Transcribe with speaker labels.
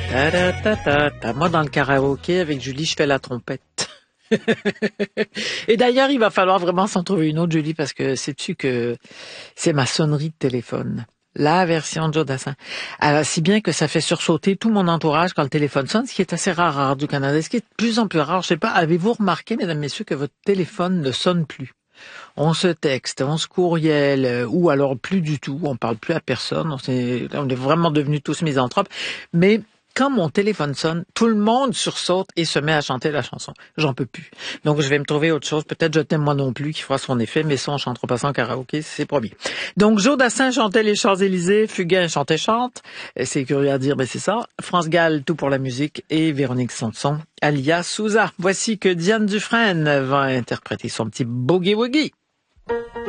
Speaker 1: Ta-da-ta-ta-ta. Moi, dans le karaoké, avec Julie, je fais la trompette. Et d'ailleurs, il va falloir vraiment s'en trouver une autre, Julie, parce que sais-tu que c'est ma sonnerie de téléphone. La version de Joe Dassin. Alors, si bien que ça fait sursauter tout mon entourage quand le téléphone sonne, ce qui est assez rare à Radio-Canada. Ce qui est de plus en plus rare, je sais pas, avez-vous remarqué, mesdames, messieurs, que votre téléphone ne sonne plus? On se texte, on se courriel, ou alors plus du tout, on parle plus à personne, on est vraiment devenus tous misanthropes. Mais quand mon téléphone sonne, tout le monde sursaute et se met à chanter la chanson. J'en peux plus. Donc je vais me trouver autre chose, peut-être Je t'aime moi non plus, qui fera son effet, mais ça on chantera pas ça en karaoké, c'est promis. Donc Joe Dassin chantait les Champs-Élysées, Fugain chantait Chante, c'est curieux à dire, mais c'est ça. France Gall, tout pour la musique, et Véronique Sanson, alias Souza. Voici que Diane Dufresne va interpréter son petit boogie-woogie.